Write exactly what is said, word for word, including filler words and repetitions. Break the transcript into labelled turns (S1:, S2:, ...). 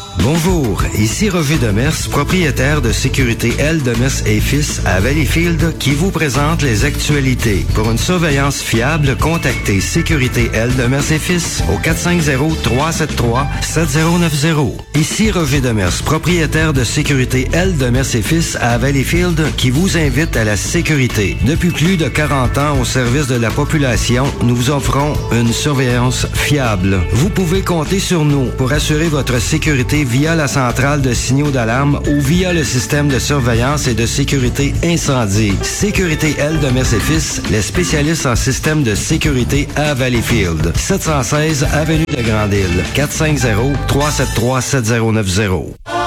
S1: Bonjour, ici Roger Demers, propriétaire de Sécurité L. Demers et Fils à Valleyfield, qui vous présente les actualités. Pour une surveillance fiable, contactez Sécurité L. Demers et Fils au quatre cinq zéro, trois sept trois, sept zéro neuf zéro. Ici Roger Demers, propriétaire de Sécurité L. Demers et Fils à Valleyfield, qui vous invite à la sécurité. Depuis plus de quarante ans au service de la population, nous vous offrons une surveillance fiable. Vous pouvez compter sur nous pour assurer votre sécurité via la centrale de signaux d'alarme ou via le système de surveillance et de sécurité incendie. Sécurité L. Demers et Fils, les spécialistes en système de sécurité à Valleyfield. sept cent seize Avenue de Grande-Île. quatre cinq zéro, trois sept trois, sept zéro neuf zéro.